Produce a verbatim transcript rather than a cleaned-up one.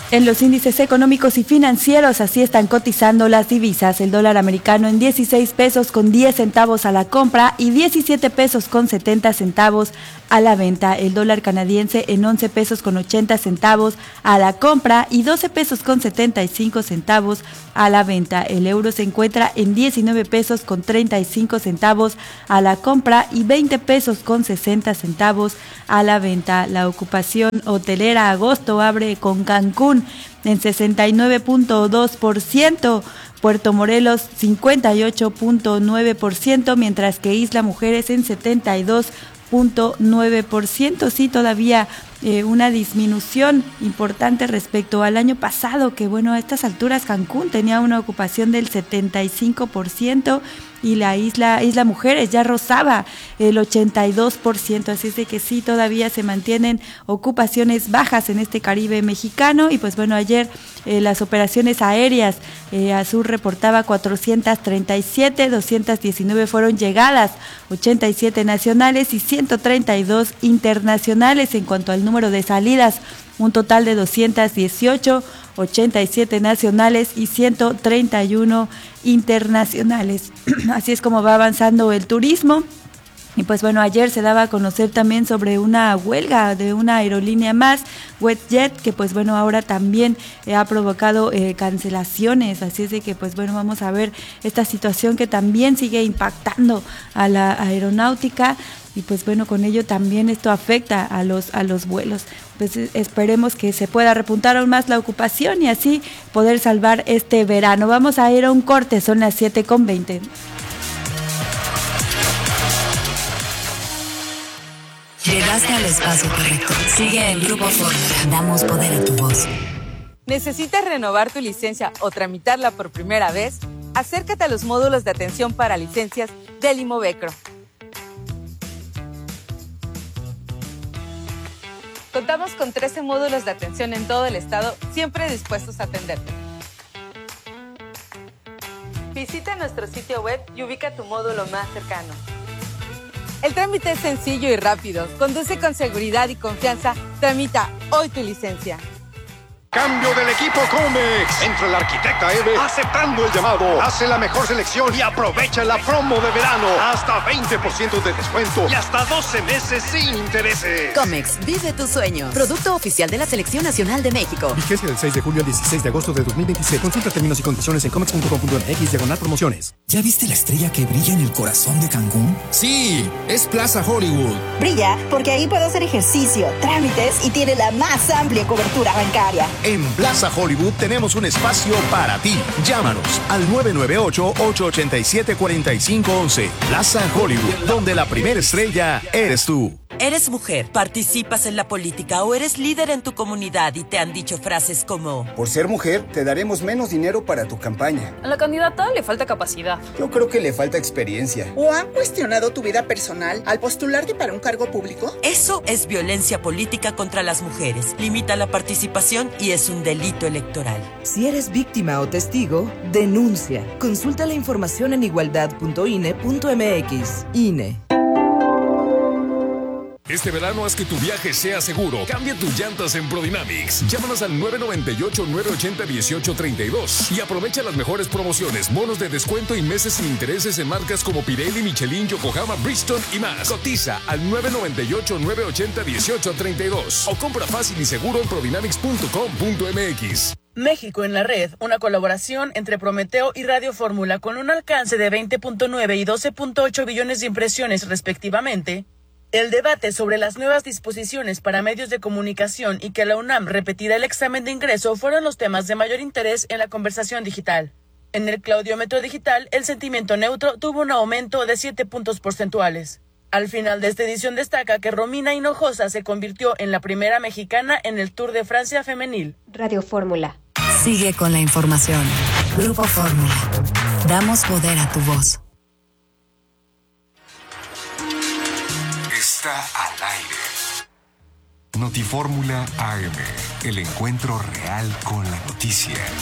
En los índices económicos y financieros, así están cotizando las divisas. El dólar americano en dieciséis pesos con diez centavos a la compra y diecisiete pesos con setenta centavos a la venta. El dólar canadiense en once pesos con ochenta centavos a la compra y doce pesos con setenta y cinco centavos a la venta. El euro se encuentra en diecinueve pesos con treinta y cinco centavos a la compra y veinte pesos con sesenta centavos a la venta. La ocupación hotelera agosto abre con Cancún en sesenta y nueve punto dos por ciento, Puerto Morelos cincuenta y ocho punto nueve por ciento, mientras que Isla Mujeres en setenta y dos punto nueve por ciento. Sí, todavía eh, una disminución importante respecto al año pasado, que bueno, a estas alturas Cancún tenía una ocupación del setenta y cinco por ciento y la isla Isla Mujeres ya rozaba el ochenta y dos por ciento, así es de que sí, todavía se mantienen ocupaciones bajas en este Caribe mexicano. Y pues bueno, ayer eh, las operaciones aéreas, eh, Azur reportaba cuatrocientas treinta y siete, doscientas diecinueve fueron llegadas, ochenta y siete nacionales y ciento treinta y dos internacionales. En cuanto al número de salidas, un total de doscientas dieciocho, ochenta y siete nacionales y ciento treinta y uno internacionales. Así es como va avanzando el turismo. Y pues bueno, ayer se daba a conocer también sobre una huelga de una aerolínea más, WestJet, que pues bueno, ahora también eh, ha provocado eh, cancelaciones. Así es de que pues bueno, vamos a ver esta situación que también sigue impactando a la aeronáutica. Y pues bueno, con ello también esto afecta a los a los vuelos. Pues esperemos que se pueda repuntar aún más la ocupación y así poder salvar este verano. Vamos a ir a un corte, son las siete con veinte. Llegaste al espacio correcto. Sigue el Grupo Fórmula. Damos poder a tu voz. ¿Necesitas renovar tu licencia o tramitarla por primera vez? Acércate a los módulos de atención para licencias del Imovecro. Contamos con trece módulos de atención en todo el estado, siempre dispuestos a atenderte. Visita nuestro sitio web y ubica tu módulo más cercano. El trámite es sencillo y rápido. Conduce con seguridad y confianza. Tramita hoy tu licencia. Cambio del equipo Comex. Entra el arquitecta Eve aceptando el llamado. Hace la mejor selección y aprovecha la promo de verano. Hasta veinte por ciento de descuento y hasta doce meses sin intereses. Comex, vive tu sueño. Producto oficial de la Selección Nacional de México. Vigencia del seis de julio al dieciséis de agosto de dos mil veintiséis. Consulta términos y condiciones en comex punto com punto m x diagonal promociones. ¿Ya viste la estrella que brilla en el corazón de Cancún? Sí, es Plaza Hollywood. Brilla porque ahí puedo hacer ejercicio, trámites y tiene la más amplia cobertura bancaria. En Plaza Hollywood tenemos un espacio para ti. Llámanos al nueve nueve ocho, ocho ocho siete, cuatro cinco uno uno. Plaza Hollywood, donde la primera estrella eres tú. ¿Eres mujer, participas en la política o eres líder en tu comunidad y te han dicho frases como: por ser mujer, te daremos menos dinero para tu campaña? A la candidata le falta capacidad. Yo creo que le falta experiencia. ¿O han cuestionado tu vida personal al postularte para un cargo público? Eso es violencia política contra las mujeres. Limita la participación y es un delito electoral. Si eres víctima o testigo, denuncia. Consulta la información en igualdad punto i n e punto m x. I N E. Este verano haz que tu viaje sea seguro. Cambia tus llantas en Prodynamics. Llámanos al nueve nueve ocho, nueve ocho cero, uno ocho tres dos y aprovecha las mejores promociones, bonos de descuento y meses sin intereses en marcas como Pirelli, Michelin, Yokohama, Bridgestone y más. Cotiza al nueve nueve ocho, nueve ocho cero, uno ocho tres dos o compra fácil y seguro en prodynamics punto com punto m x. México en la red, una colaboración entre Prometeo y Radio Fórmula con un alcance de veinte punto nueve y doce punto ocho billones de impresiones respectivamente. El debate sobre las nuevas disposiciones para medios de comunicación y que la UNAM repetirá el examen de ingreso fueron los temas de mayor interés en la conversación digital. En el claudiómetro digital, el sentimiento neutro tuvo un aumento de siete puntos porcentuales. Al final de esta edición destaca que Romina Hinojosa se convirtió en la primera mexicana en el Tour de Francia femenil. Radio Fórmula. Sigue con la información. Grupo Fórmula. Damos poder a tu voz. Está al aire. Notifórmula A M, el encuentro real con la noticia.